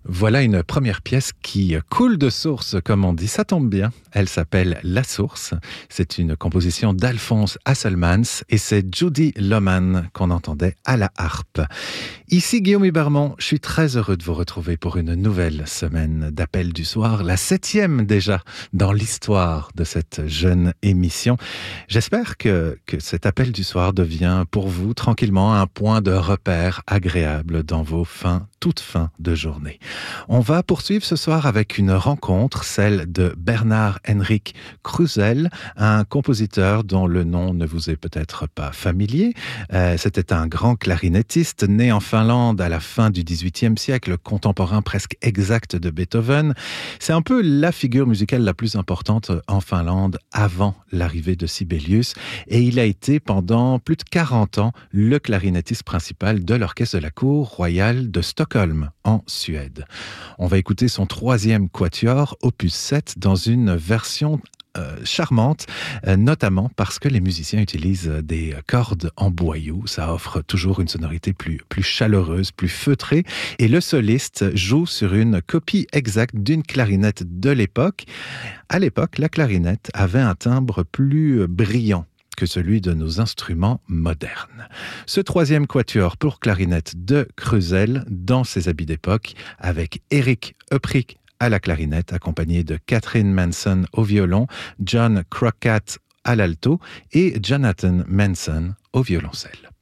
Voilà une première pièce qui coule de source, comme on dit. Ça tombe bien. Elle s'appelle La Source. C'est une composition d'Alphonse Hasselmans et c'est Judy Loman qu'on entendait à la harpe. Ici Guillaume Hubermont, je suis très heureux de vous retrouver pour une nouvelle semaine d'Appel du soir, la 7e déjà dans l'histoire de cette jeune émission. J'espère que cet Appel du soir devient pour vous tranquillement un point de repère agréable dans vos toutes fins de journée. On va poursuivre ce soir avec une rencontre, celle de Bernard Henrik Krusell, un compositeur dont le nom ne vous est peut-être pas familier. C'était un grand clarinettiste né en Finlande à la fin du XVIIIe siècle, contemporain presque exact de Beethoven. C'est un peu la figure musicale la plus importante en Finlande avant l'arrivée de Sibelius et il a été pendant plus de 40 ans le clarinettiste principal de l'orchestre de la cour royale de Stockholm en Suède. On va écouter son 3e quatuor, opus 7, dans une version charmante, notamment parce que les musiciens utilisent des cordes en boyau. Ça offre toujours une sonorité plus chaleureuse, plus feutrée. Et le soliste joue sur une copie exacte d'une clarinette de l'époque. À l'époque, la clarinette avait un timbre plus brillant que celui de nos instruments modernes. Ce 3e quatuor pour clarinette de Krusell dans ses habits d'époque, avec Erik Öprich à la clarinette, accompagné de Catherine Manson au violon, John Crockett à l'alto et Jonathan Manson au violoncelle.